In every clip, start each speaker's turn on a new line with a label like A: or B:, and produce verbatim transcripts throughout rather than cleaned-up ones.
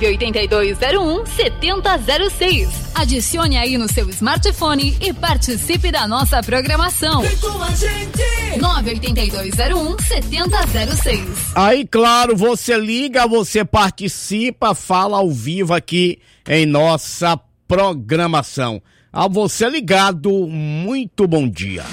A: nove oito dois zero um sete zero zero seis. Adicione aí no seu smartphone e participe da nossa programação.
B: Vem com a gente.
A: nove oito dois zero um sete zero zero seis.
C: Aí, claro, você liga, você participa, fala ao vivo aqui em nossa programação. A você ligado, muito bom dia.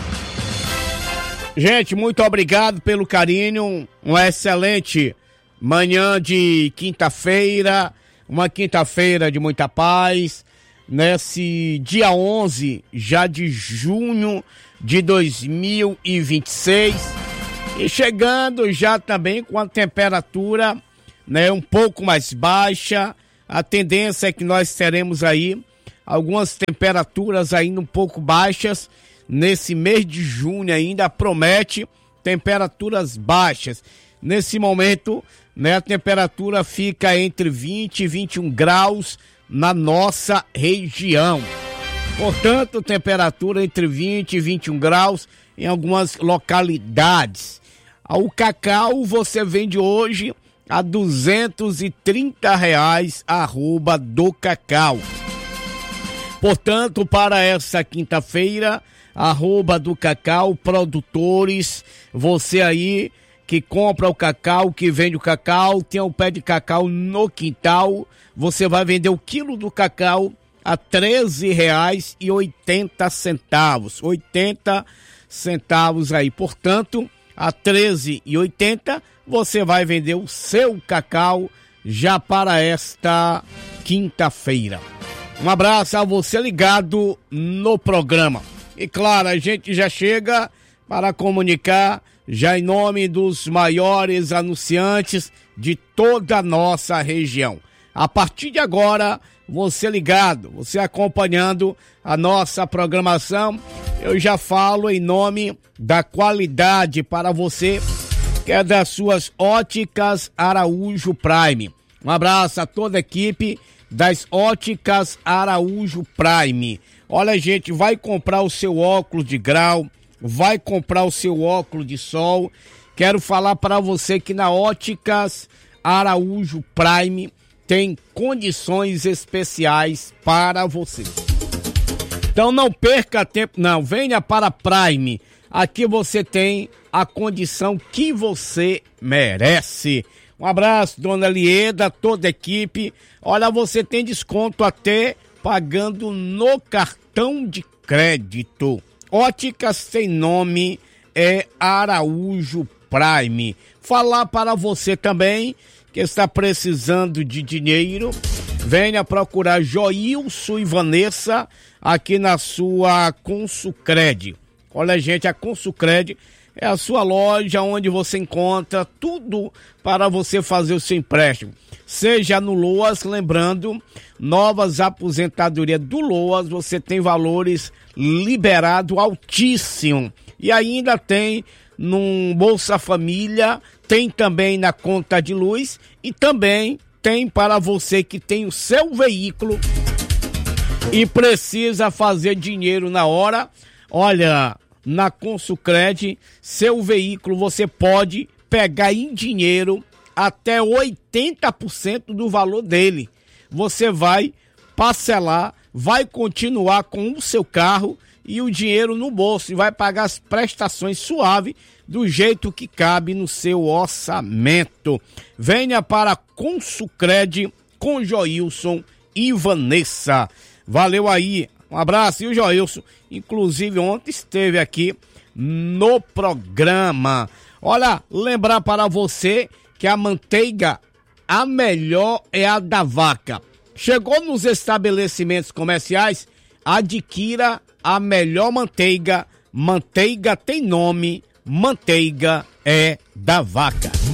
C: Gente, muito obrigado pelo carinho, uma excelente manhã de quinta-feira, uma quinta-feira de muita paz, nesse dia onze já de junho de dois mil e vinte e seis, e chegando já também com a temperatura, né, um pouco mais baixa. A tendência é que nós teremos aí algumas temperaturas ainda um pouco baixas. Nesse mês de junho ainda promete temperaturas baixas. Nesse momento, né, a temperatura fica entre vinte e vinte e um graus na nossa região. Portanto, temperatura entre vinte e vinte e um graus em algumas localidades. O cacau você vende hoje a duzentos e trinta reais a arroba do cacau. Portanto, para essa quinta-feira, arroba do cacau, produtores, você aí que compra o cacau, que vende o cacau, tem o pé de cacau no quintal, você vai vender o quilo do cacau a treze reais e oitenta centavos, oitenta centavos aí. Portanto, a treze reais e oitenta centavos você vai vender o seu cacau já para esta quinta-feira. Um abraço a você ligado no programa. E claro, a gente já chega para comunicar já em nome dos maiores anunciantes de toda a nossa região. A partir de agora, você ligado, você acompanhando a nossa programação, eu já falo em nome da qualidade para você, que é das suas Óticas Araújo Prime. Um abraço a toda a equipe das Óticas Araújo Prime. Olha, gente, vai comprar o seu óculos de grau, vai comprar o seu óculos de sol. Quero falar para você que na Óticas Araújo Prime tem condições especiais para você. Então não perca tempo, não. Venha para a Prime. Aqui você tem a condição que você merece. Um abraço, dona Lieda, toda a equipe. Olha, você tem desconto até pagando no cartão de crédito. Óticas sem nome é Araújo Prime. Falar para você também que está precisando de dinheiro, venha procurar Joilson e Vanessa aqui na sua Consucred. Olha, gente, a Consucred é a sua loja onde você encontra tudo para você fazer o seu empréstimo. Seja no Loas, lembrando, novas aposentadorias do Loas, você tem valores liberados altíssimos. E ainda tem no Bolsa Família, tem também na conta de luz e também tem para você que tem o seu veículo e precisa fazer dinheiro na hora. Olha, na Consucred, seu veículo você pode pegar em dinheiro até oitenta por cento do valor dele. Você vai parcelar, vai continuar com o seu carro e o dinheiro no bolso e vai pagar as prestações suave do jeito que cabe no seu orçamento. Venha para a Consucred com Joilson e Vanessa. Valeu aí. Um abraço. E o Joilson, inclusive, ontem esteve aqui no programa. Olha, lembrar para você que a manteiga, a melhor é a da vaca. Chegou nos estabelecimentos comerciais, adquira a melhor manteiga. Manteiga tem nome, manteiga é da vaca.